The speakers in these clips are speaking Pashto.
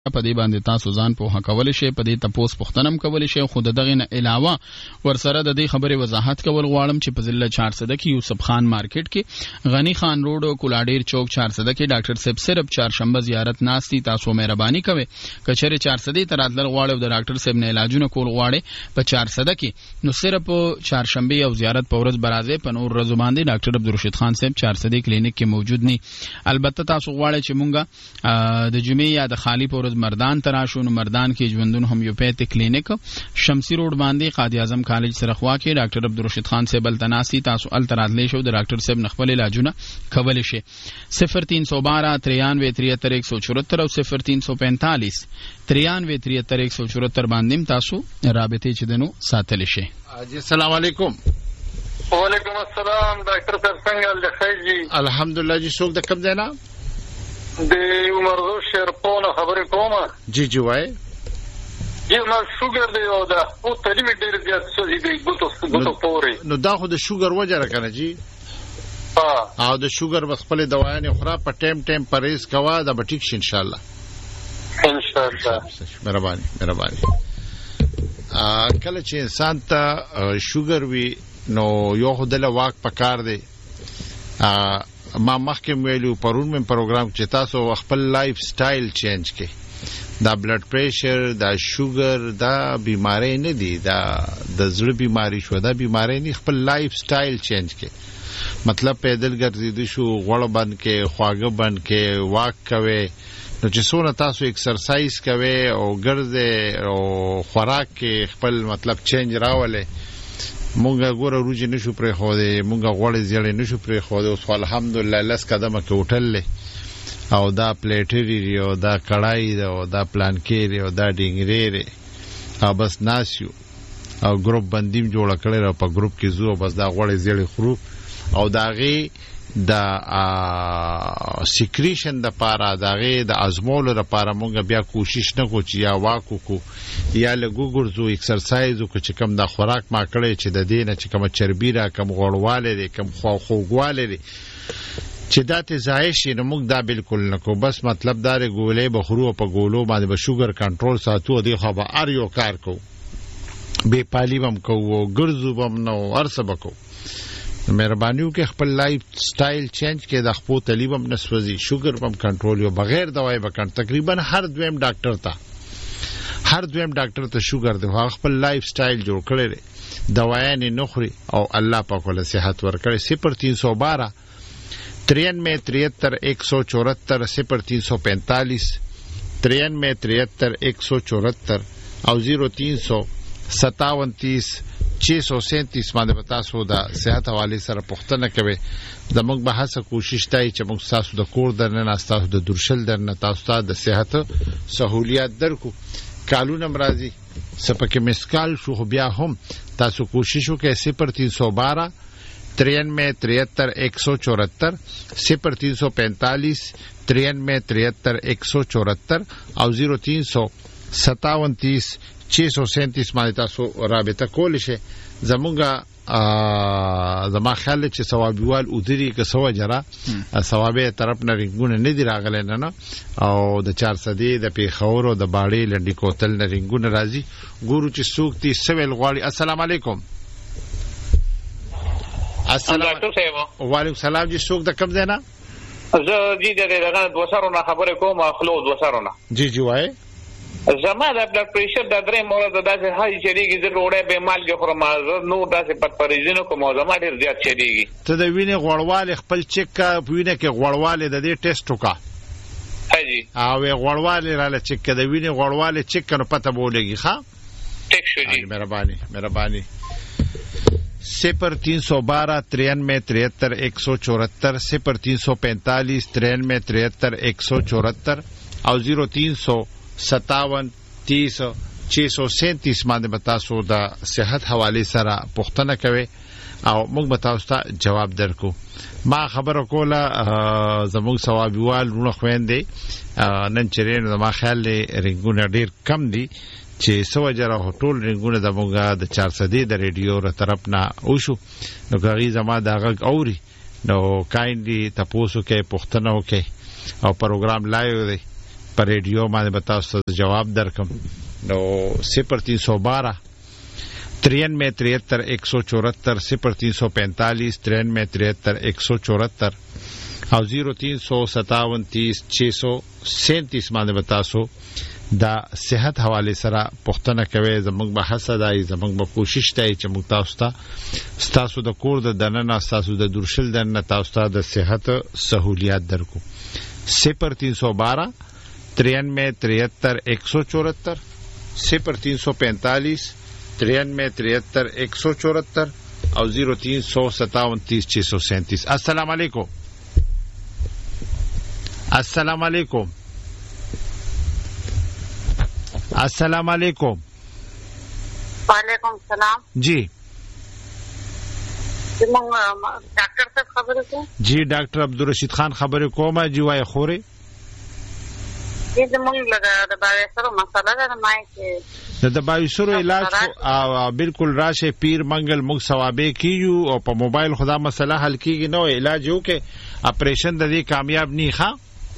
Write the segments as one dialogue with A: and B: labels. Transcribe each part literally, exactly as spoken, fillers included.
A: په دې باندې تاسو ځان په حقول شي په دې تاسو پښتنم کول شي خو دغه نه علاوه ورسره د دې خبره وضاحت کول غواړم چې په ضلع چار صده کې یوسف خان مارکیټ کې غنی خان روډ کولاډیر چوک چار صده کې ډاکټر صاحب صرف چهارشنبه زیارت ناستی تاسو مهرباني کوئ کچره چار صده ته راتلل غواړو د ډاکټر صاحب نه علاجونه کول غواړي په چار صده کې نو صرف چهارشنبه او زیارت په ورځ برازه په نور ورځو باندې ډاکټر عبدالرشید خان صاحب چار صده کلینیک کې موجود ني البته تاسو غواړئ چې مونږه د جمعې یا د خالی په ورځ مردان تراشو نو مردان کې ژوندون هومیوپیتیک کلینیک شمسی روډ باندې قاضی اعظم کالج سره خوا کې ډاکټر عبدالرشید خان صاحب التناسی تاسو الترادلی شو د ډاکټر صاحب نخبل علاجونه کول شي صفر تین سو بارہ ترانوے تریہتر ایک سو چورہتر او صفر تین سو پینتالیس ترانوے تریہتر ایک سو چورہتر باندې تاسو رابطې چې دنو ساتل شي.
B: جی السلام علیکم.
C: وعلیکم السلام ډاکټر صاحب څنګه د خیر جی
B: الحمدلله جی څوک د کوم ځای نه
C: د عمرزو شیرپونه خبرې کومه
B: جی جی وای
C: جی ما شوګر دی او دا او تری می ډیر زیات سوي دی ګوتو ګوتو پورې
B: نو دا خو د شوګر وجه راکنه جی
C: ها
B: او د شوګر بس خپل دوايانې خورا په ټیم ټیم پرهیز کوا دا به ټیک شي ان شاء الله
C: ان شاء الله.
B: مهرباني مهرباني. کله چې انسان ته شوګر وي نو یو خدله واک پکار دی. ما مخکې ویلو پرون مې پروګرام چې تاسو خپل لایف سټایل چینج کړئ دا بلډ پریشر دا شوګر دا بیماری نه دي دا د زړه بیماری شو دا بیماری نه خپل لایف سټایل چینج کړئ مطلب پیدل ګرځېدو شو غوړ بند کې خواږه بند کې واک کوي نو چې څونه تاسو ایکسرسایز کوي او ګرځې او خوراک کې خپل مطلب چینج راولې مونږه ګوره روزي نشو پرې خو دې مونږه غوړې زیړې نشو پرې خو دې اوس الحمدلله لس قدمه کې وټلې او دا پلیټری او دا کړای دا او دا پلانکېری او دا ډینګری او بس ناسیو او ګروپ بندیم جوړ کړی را په ګروپ کې زو بس دا غوړې زیړې خورو او داغي دا سیکریشن د پاره داغه د ازمول لپاره مونږ بیا کوشش نه کوو چې یا واکو کو یا لګوګرزو ایکسرسایز کو چې کم د خوراک ما کړی چې د دینه چې کم چربی را کم غوړواله لري کم خو خوګواله لري چې داته ځای شي نو موږ دا بالکل نه کو بس مطلب دا ګولې بخرو په ګولو باندې به شوګر کنټرول ساتو دی خو به ار یو کار کو به پالی بم کو ګرځو بم نو ارسب کو مهرباني وکړئ خپل لایف سټایل چینج کړئ د خپل طالب هم نسوځي شوګر هم کنټرول یو بغیر دوايي وکړ تقریبا هر دویم ډاکټر ته هر دویم ډاکټر ته شوګر دی خپل لایف سټایل جوړ کړی دوايي نه نخري او الله پاک ول صحت ورکړي صفر تین سو بارہ ترانوے تریہتر ایک سو چورہتر صفر تین سو پینتالیس ترانوے تریہتر ایک سو چورہتر او زیرو تین سو ستاون تیس چھ سو سینتیس باندې تاسو د صحت حواله سره پوښتنه کوي د موږ به هڅه کوشش تای چې موږ تاسو د کور درنه نه تاسو د درشل درنه تاسو ته د صحت سہولیات درکو کالونه مرضی سپکه مسکال شو بیا هم تاسو کوشش وکړئ صفر تین سو بارہ ترانوے تریہتر ایک سو چورہتر صفر تین سو پینتالیس ترانوے تریہتر ایک سو چورہتر او زیرو تین سو ستاون تیس چھ سو سینتیس باندې تاسو رابطه کول شي زمونږه زما خیال چې ثوابوال ودري که سو جرا ثوابه طرف نه رنگونه نه دی راغلی نه او د چار صدې د پیښور او د باړې لنډی کوتل نه رنگونه راځي ګورو چې څوک تی سویل غواړي. السلام علیکم. السلام علیکم. وعلیکم السلام جی څوک د کوم ځای نه؟
C: زه جی دغه دوسرونه خبرې کوم خلو دوسرونه
B: جی جی وای
C: زما د بلډ پریشر د درې مورد داسې هاي چریږي د روړې به مالګه خورم نو داسې پټ پریزینو کوم زما ډیر زیات چریږي.
B: ته د وینې غوړواله خپل چک کا وینې کې غوړواله د دې ټیسټ وکا
C: هاجي
B: او غوړواله را لچک د وینې غوړواله چک کنه پته بولېږي ښا
C: ټیک شو جی
B: مهرباني مهرباني. صفر تین سو بارہ ترانوے تریہتر ایک سو چورہتر صفر تین سو پینتالیس ترانوے تریہتر ایک سو چورہتر او زیرو تین سو ستاون تیس چھ سو سینتیس باندې تاسو د صحت حواله سره پوښتنه کوي او موږ به تاسو ته جواب درکو. ما خبره کوله زموږ ثوابوال رونه خويندې نن چرېنو ما خیال رنگونه ډیر کم دي چې سو جره ټول رنگونه د موږ د چار صدې د ریډیو تر طرف نه وشو نو غوړي زما دا غږ اوري نو کایندلی تاسو کې پوښتنه وکړي او پروګرام لایو دی پر ریډیو باندې به تاسو ته جواب درکم. نو صفر تین سو بارہ ترانوے تریہتر ایک سو چورہتر صفر تین سو پینتالیس ترانوے تریہتر ایک سو چورہتر او زیرو تین سو ستاون تیس چھ سو سینتیس باندې به تاسو دا صحت حواله سره پوښتنه کوي. زموږ به حسد دی، زموږ به کوشش دی چې موږ تاسو ته تاسو د کور د دننه تاسو د درشل دننه تاسو ته د صحت سہولیات درکو. صفر تین سو بارہ ترانوے تریہتر ایک سو چورہتر صفر تین سو پینتالیس ترانوے تریہتر ایک سو چورہتر اور زیرو تین سو ستاون تیس چھ سو سینتیس. السلام علیکم. السلام علیکم. السلام علیکم.
D: وعلیکم السلام.
B: جی
D: ډاکټر صاحب خبرې کوم؟
B: جی ډاکټر عبدالرشید خان خبرې کوم. جی وای خوري
D: دې زمونږ لږه د بایسرو مسله ده ما کې
B: د بایسرو علاج او بالکل راشه پیر منګل موږ ثوابې کیو او په موبایل خدا مسله حل کیږي. نو علاج یو کې اپریشن د دې کامیاب نه ښه.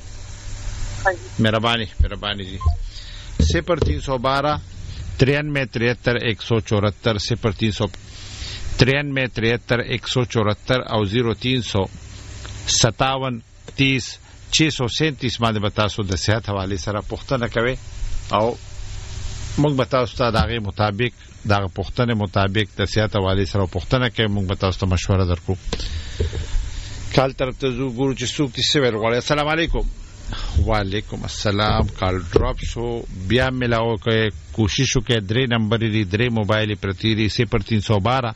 B: مهرباني مهرباني جی. صفر تین سو بارہ ترانوے تریہتر ایک سو چورہتر صفر تین سو ترانوے تریہتر ایک سو چورہتر اور زیرو تین سو ستاون تیس چھ سو سینتیس باندې به تاسو د صحت حواله سره پوښتنه کوئ او موږ به تاسو ته د هغې مطابق د هغه پوښتنې مطابق د صحت حواله سره پوښتنه کوئ. موږ به تاسو ته مشوره درکړو. کال طرف ته ځو ګورو چې څوک دې څه ویل غواړي. السلام علیکم. وعلیکم السلام. کال ډراپ شو بیا ملاو کوي کوشش وکړئ. درې نمبر لري درې موبایل پرتی دي صفر تین سو بارہ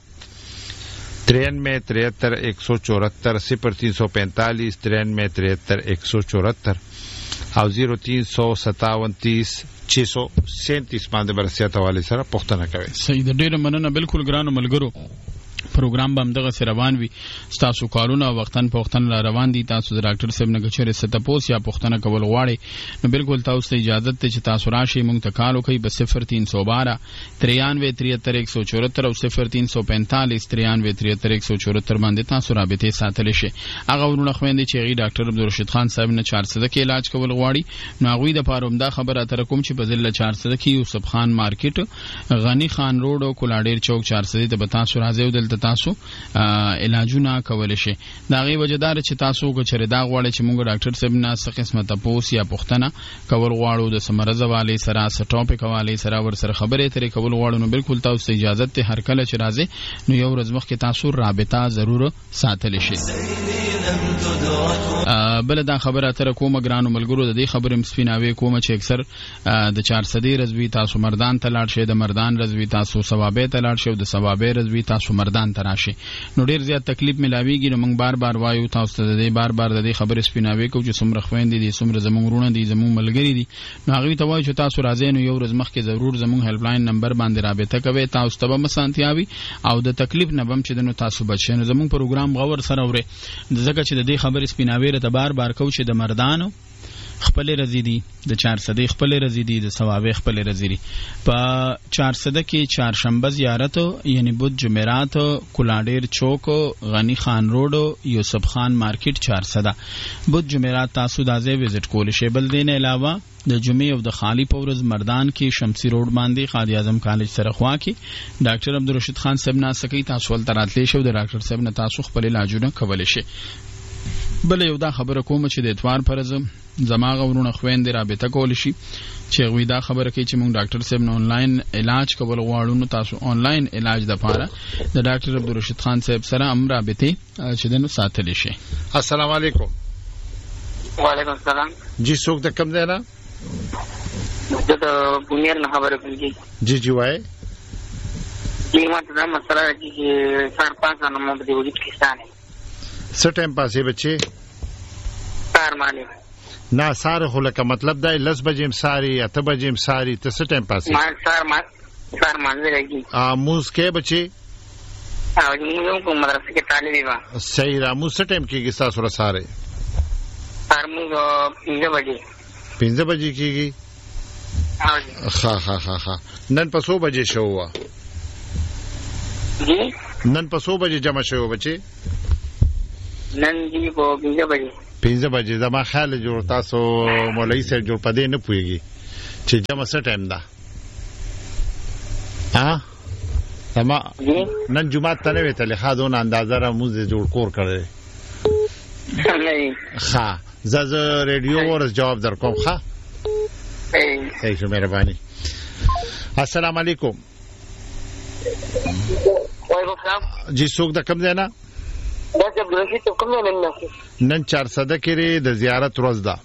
B: ترانوے تریہتر ایک سو چورہتر صفر تین سو پینتالیس ترانوے تریہتر ایک سو چورہتر او زیرو تین سو ستاون تیس چھ سو سینتیس باندې برسیات حواله سره پوښتنه کوي.
A: صحیح ده. ډېره مننه. بالکل ګرانو ملګرو پروګرام به همدغه سره روان وي. ستاسو کارونه وختن په وختن را روان دي. تاسو د ډاکټر صاحب نه کچره ستپوس یا پوښتنه کول غواړئ نو بالکل تاسو ته اجازه ته چې تاسو راشئ موږ ته کال وکړئ په صفر تین سو بارہ ترانوے تریہتر ایک سو چورہتر او صفر تین سو پینتالیس ترانوے تریہتر ایک سو چورہتر باندې تاسو رابطې ساتلی شئ. هغه ورونه خویندې چې هغوی ډاکټر عبدالرشید خان صاحب نه چارسده کې علاج کول غواړي نو هغوی دپاره همدا خبره اتره کوم چې په ضلع چارسده کې یوسف خان مارکیټ غني خان روډ او کولاډیر چوک چارسده ته به تاسو راځئ او دلته تاسو علاجونه کولی شي. د هغې وجهدار چې تاسو که چېرې دا غواړئ چې موږ ډاکټر صاحب نه څه قسمه تپوس یا پوښتنه کول غواړو د څه مرض حوالې سره څه ټاپک حوالې سره ورسره خبرې اترې کول غواړو نو بالکل تاسو ته اجازت دی هر کله چې راځئ نو یو ورځ مخکې تاسو رابطه ضرور ساتلی شئ. بله دا خبره اتره کومه ګرانو ملګرو د دې خبرې سپیناوی کومه چې اکثر د چارسدې ورځ وي تاسو مردان ته لاړ شئ د مردان ورځ وي تاسو ثوابې ته لاړ شئ او د ثوابې ورځ وي تاسو مردان ته راشئ نو ډیر زیات تکلیف ملاویږي. نو موږ بار بار وایو تاسو ته د دې بار بار د دې خبرې سپیناوی کوو چې څومره خویندې دي څومره زموږ وروڼه دي زموږ ملګري دي نو هغوی ته وایو چې تاسو راځئ نو یو ورځ مخکې ضرور زموږ هیلپ لاین نمبر باندې رابطه کوئ. تاسو ته به اسانتیا وي او د تکلیف نه به هم چې د نو تاسو بچ شئ. نو زموږ پروګرام غور سره اورئ ځکه چې د دې خبرې سپیناوی راته بار بار کوو چې د مردانو خپل رضی دي د چارسده خپل رضی دي د ثوابې خپل رضی دي. په چارسده کې چهارشنبه زیارت یعنی بود جمعرات کولاډیر چوک غنی خان روډ یوسف خان مارکیټ چارسده بود جمعرات تاسو دا ځای وزټ کولی شئ. بل دې نه علاوه د جمعې او د خالی په ورځ مردان کې شمسی روډ باندې قاضي اعظم کالج سره خوا کې ډاکټر عبدالرشید خان صاحب ناسته کوي. تاسو هلته راتلی شئ او د ډاکټر صاحب نه تاسو خپل علاجونه کولی شئ. بله یو دا خبره کومه چې د اتوار پر ورځ زما غوړونه خويندې رابطه کولی شي چې هغوی دا خبره کوي چې موږ ډاکټر صاحب نه آنلاین علاج کول غواړو نو تاسو آنلاین علاج دپاره د ډاکټر عبدالرشید خان صاحب سره هم رابطې چې دی نو ساتلی شي.
B: السلام علیکم.
D: وعلیکم السلام.
B: جی څوک د کوم دی نه؟
D: زه د بونیر نه خبره کوم. جی
B: جی جی وایي.
D: جی ما ته دا مسله ده چې سهار پاس نه مو په دې وجود کې ستانه
B: څه ټایم پاسې بچې؟
D: سهار باندې
B: نه سهار خو لکه مطلب دی لس بجې م ساري اته بجې م ساري ته څه ټایم پاسې؟
D: ما سهار ما سهار مانځه راځي.
B: مونځ کې بچې؟
D: او موږ په مدرسې کې طالب یو.
B: صحیح را مونځ څه ټایم کېږي ستاسو سره سهار؟
D: سهار موږ پنځه بجې.
B: پنځه بجې کېږي؟ ښه ښه ښه ښه. نن په څو بجې شو وه؟
D: جی
B: نن په څو بجې جمع شوی بچې؟
D: نن جی په پنځه بجې.
B: پنځه بجې زما خیال جوړ تاسو مولوي صاحب جوړ پدې نه پويږي چې جمع څه ټایم ده ها تما نن جمعه ته نه وته له خادون اندازه را موږ جوړ کور کړی ها زه ریډیو ور جواب در کوم ها ای شو مهرباني السلام علیکم
E: وعلیکم السلام
B: جی څوک د کوم ځای نه
E: دا چې عبدالرشید ته کوم نه
B: نن چار صده کې د زیارت ورځ ده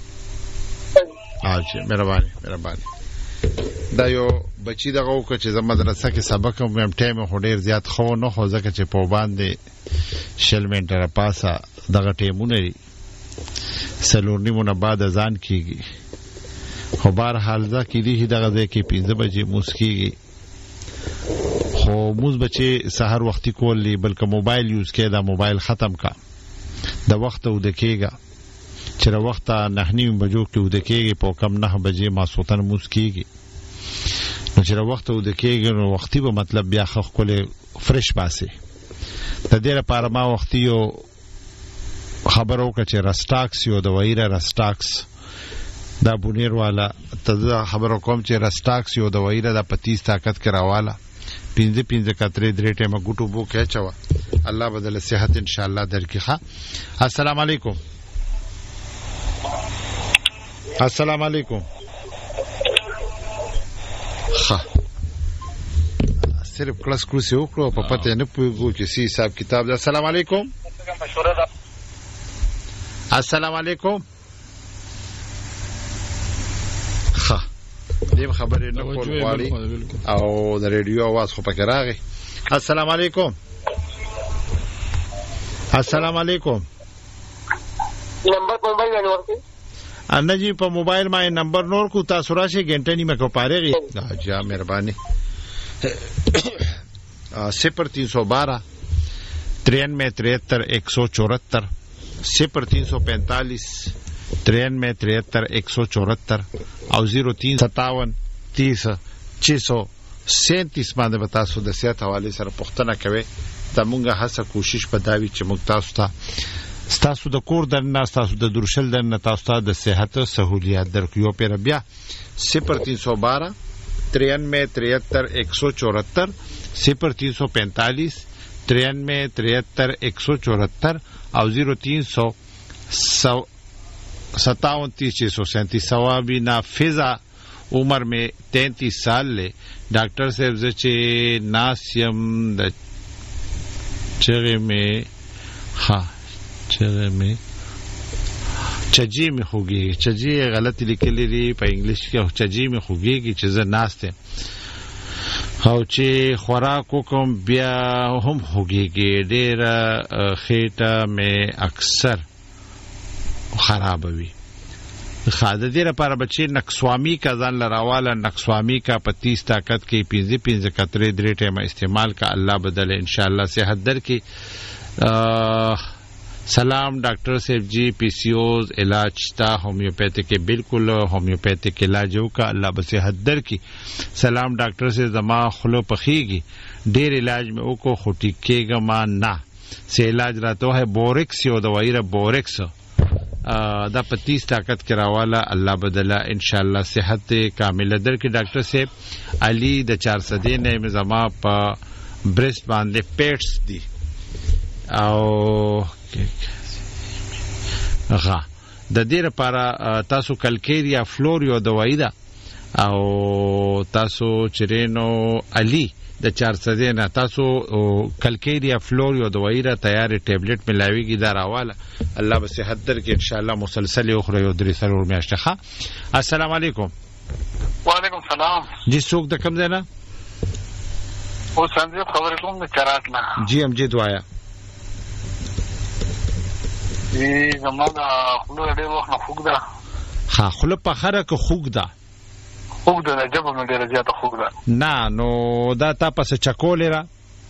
B: اچھا مهرباني مهرباني دا یو بچی دغه وکړه چې زما مدرسه کې سبق هم ټایم خو ډیر زیات خو نه خو ځکه چې په باندې شل منټه پاسه دغه ټیمونه لري سلور نیمونه بعد ځان کیږي خو بهر حال ځکه کې دی دغه ځای کې پنځه بجې موسکیږي خو موږ بچي سحر وختي کولی بلکې موبایل یوز کړه دا موبایل ختم کا د وخت او د کېګه چې د وخت نه نیم بجو کې د کېږي په کم نه بجې ما سوتن موسکیږي نو چې د وخت او د کېګه نو وختي به مطلب بیا خو کوله فرش باسي د دې لپاره ما وختي یو خبرو کړ چې راسټاکس یو د وایره راسټاکس دا بونیر والا ته خبرو کوم چې راسټاکس یو د وایره د پتیس طاقت کراواله پینځه پینځه کترې درې ټیمه ګټو بو کې چوا الله بدل صحت ان شاء الله درکې ښه السلام علیکم السلام علیکم ښه صرف کلاس کورس یو کړو په پته نه پوهیږو چې سی حساب کتاب ده السلام علیکم السلام علیکم ښه دې خبرې نه کول غواړي او د ریډیو आवाज خو پکې راغی السلام علیکم السلام علیکم
E: نمبر په موبایل باندې ورته
B: ان جی په موبایل باندې نمبر نور کو تاسو راشي ګنټه نیمه کو پارېږي جا مهرباني صفر تین سو بارہ ترانوے تریہتر ایک سو چورہتر صفر تین سو پینتالیس ترانوے تریہتر ایک سو چورہتر او زیرو تین ستاون تیس چھ سو سینتیس باندې بتا سو د صحت حواله سره پښتنه کوي دا مونږه هڅه کوشش پداوی چې موږ تاسو ته تاسو د کور درنه تاسو د درشل درنه تاسو ته د صحت سہولیات درکیو پر بیا صفر تین سو بارہ ترانوے تریہتر ایک سو چورہتر صفر تین سو پینتالیس ترانوے تریہتر ایک سو چورہتر او زیرو تین سو ستاون تیس چھ سو سینتیس ثوابی نافذہ عمر میں تینتیس سال لے ڈاکٹر صاحب زچے ناسیم د چغے میں ہاں چغے میں چجی میں خوږي چجی غلطی لیکلې دي په انګلیش کې چجی میں خوږي چې زه ناشته او چې خوراک کوم بیا هم خوږي ډېر خېټه مې اکثر خراب وي خاده دې لپاره بچي نقصوامی کا ځان لراواله نقصوامی کا پتیس طاقت کې پینځه پینځه کترې درې ټیمه استعمال کا الله بدل ان شاء الله صحت در کې سلام ڈاکٹر صاحب جی پی سی اوز علاج تا ہومیوپیتھک کے بالکل ہومیوپیتھک علاج کا اللہ بصحت در کی سلام ڈاکٹر سے زما خلو پخیگی ډیر علاج میں او کو خٹی کے گما نہ سے علاج راتو ہے بورکس یو دوائی را بورکس دا پتیس طاقت کراوالا اللہ بدلا انشاءاللہ صحت کامل در کی ڈاکٹر صاحب علی د چار سدے نے زما پا برسٹ باندې پیٹس دی او غا د دې لپاره تاسو کلکیریا فلور یو دوايي ده او تاسو چرینو علی د چار سدې نه تاسو کلکیریا فلور یو دوايي را تیار ټیبلټ ملاويږي دا راواله الله به صحت در کې ان شاء الله مسلسل یو خره یو درې سرور میاشته ښه السلام علیکم
C: وعلیکم السلام
B: جی څوک د کوم ځای نه
C: او څنګه خبرې کوم د چرات نه
B: جی ام جی دوایا
C: ای زموږ خلو ډېر وخت نه خوګ ده
B: ها خلو په خره کې خوګ ده
C: خوګ ده جبه مې ډېر زیاته خوګ ده
B: نه نو دا تا پس چکولې را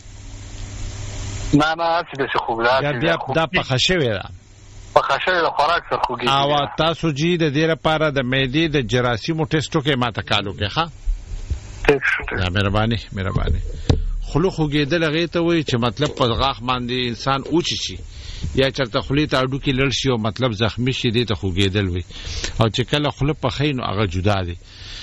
C: نه نه چې د خوګ ده
B: بیا دا په خښوي را
C: په خښوي د خوراک سره خوګي
B: او تاسو جی د دې لپاره د معدې د جراثیمو ټیسټو کې ماته کالو کې ښه یا مهرباني مهرباني خلو خوګېدل هغه ته وایي چې مطلب په غاښ باندې انسان اوچ شي یا چرته خلی ته اډو کې لړ شي او مطلب زخمی شي دي ته خوګېدل وي او چې کله خله په خینو هغه جدا دي